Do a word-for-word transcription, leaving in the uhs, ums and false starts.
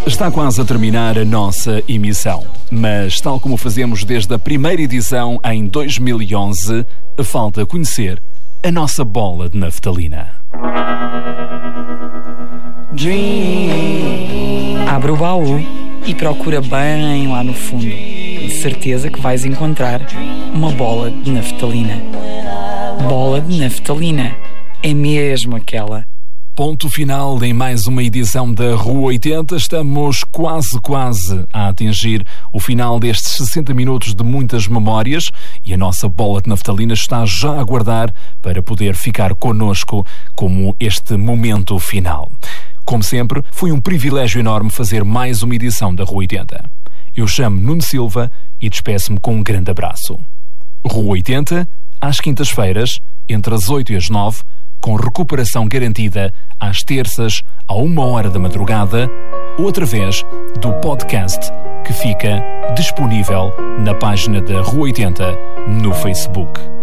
Está quase a terminar a nossa emissão, mas tal como fazemos desde a primeira edição em dois mil e onze, falta conhecer a nossa bola de naftalina. Abre o baú e procura bem lá no fundo. De certeza que vais encontrar uma bola de naftalina. Bola de naftalina. É mesmo aquela. Ponto final em mais uma edição da Rua oitenta. Estamos quase, quase a atingir o final destes sessenta minutos de muitas memórias e a nossa bola de naftalina está já a aguardar para poder ficar connosco como este momento final. Como sempre, foi um privilégio enorme fazer mais uma edição da Rua oitenta. Eu chamo Nuno Silva e despeço-me com um grande abraço. Rua oitenta, às quintas-feiras, entre as oito e as nove, com recuperação garantida às terças, à uma hora da madrugada, ou através do podcast que fica disponível na página da Rua oitenta no Facebook.